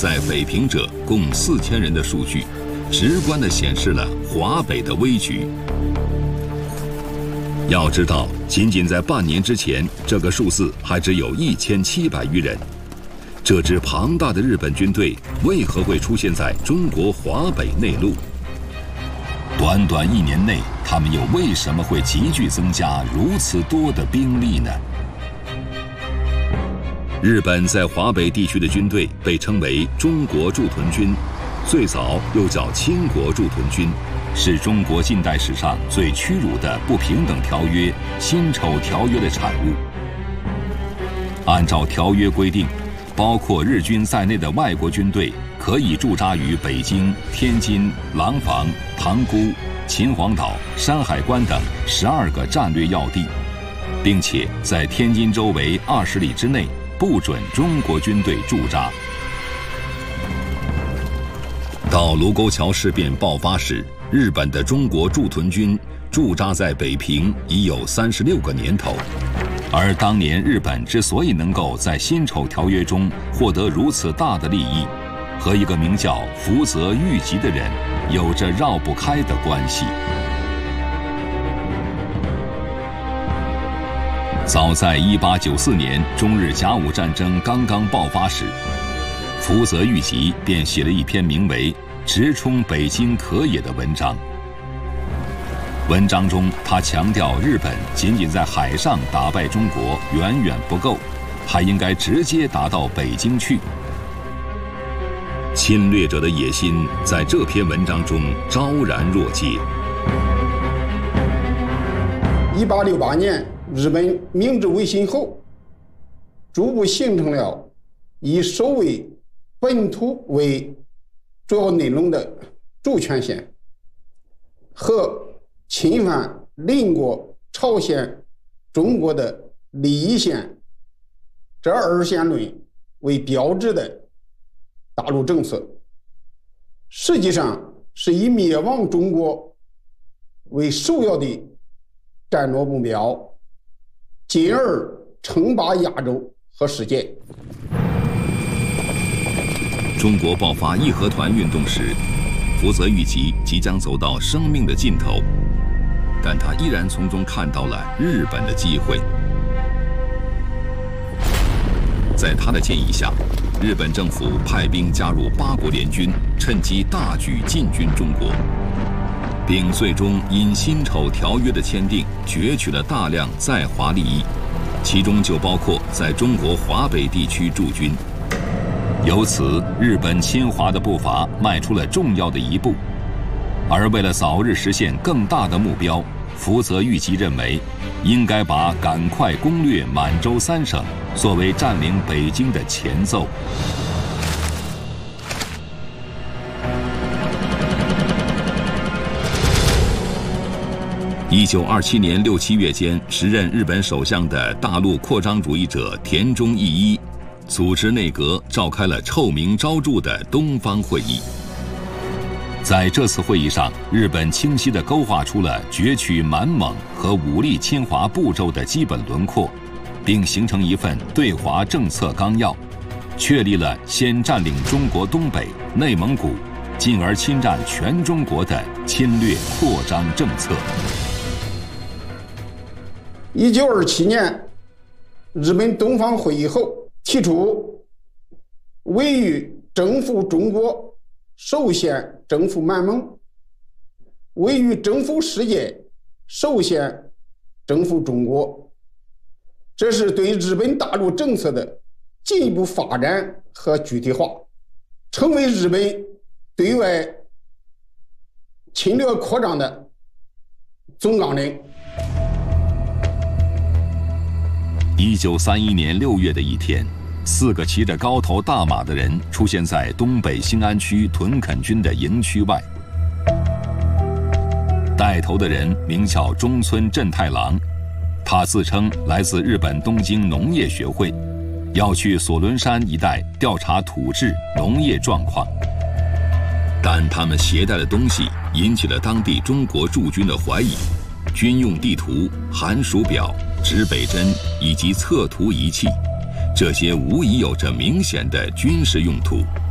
在北平者共4000人的数据，直观地显示了华北的危局。要知道，仅仅在半年之前，这个数字还只有1700余人。这支庞大的日本军队为何会出现在中国华北内陆？短短1年内，他们又为什么会急剧增加如此多的兵力呢？日本在华北地区的军队被称为中国驻屯军，最早又叫清国驻屯军，是中国近代史上最屈辱的不平等条约——辛丑条约的产物。按照条约规定，包括日军在内的外国军队可以驻扎于北京、天津、廊坊、塘沽、秦皇岛、山海关等12个战略要地，并且在天津周围20里之内不准中国军队驻扎。到卢沟桥事变爆发时，日本的中国驻屯军驻扎在北平已有36个年头。而当年日本之所以能够在辛丑条约中获得如此大的利益，和一个名叫福泽谕吉的人有着绕不开的关系。早在1894年中日甲午战争刚刚爆发时，福泽谕吉便写了一篇名为《直冲北京可也》的文章。文章中，他强调日本仅仅在海上打败中国远远不够，还应该直接打到北京去。侵略者的野心在这篇文章中昭然若揭。 1868年，日本明治维新后，逐步形成了以守卫本土为主要内容的主权线和侵犯邻国朝鲜、中国的利益线这二线论为标志的大陆政策，实际上是以灭亡中国为首要的战略目标，进而称霸亚洲和世界。 中国爆发义和团运动时，福泽谕吉即将走到生命的尽头，但他依然从中看到了日本的机会。在他的建议下，日本政府派兵加入8国联军，趁机大举进军中国，并最终因辛丑条约的签订，攫取了大量在华利益，其中就包括在中国华北地区驻军。由此，日本侵华的步伐迈出了重要的一步。而为了早日实现更大的目标，福泽谕吉认为，应该把赶快攻略满洲3省作为占领北京的前奏。1927年6、7月间，时任日本首相的大陆扩张主义者田中义一组织内阁召开了臭名昭著的东方会议。在这次会议上，日本清晰地勾画出了攫取满蒙和武力侵华步骤的基本轮廓，并形成一份对华政策纲要，确立了先占领中国东北、内蒙古，进而侵占全中国的侵略扩张政策。 1927年，日本东方会议后提出，位于征服中国，首先征服满蒙；位于征服世界，首先征服中国。这是对日本大陆政策的进一步发展和具体化，成为日本对外侵略扩张的总纲领。 1931年6月的一天，4个骑着高头大马的人出现在东北兴安区屯垦军的营区外。带头的人名叫中村正太郎，他自称来自日本东京农业学会，要去索伦山一带调查土质、农业状况。但他们携带的东西引起了当地中国驻军的怀疑，军用地图、寒暑表、指北针以及测图仪器，这些无疑有着明显的军事用途。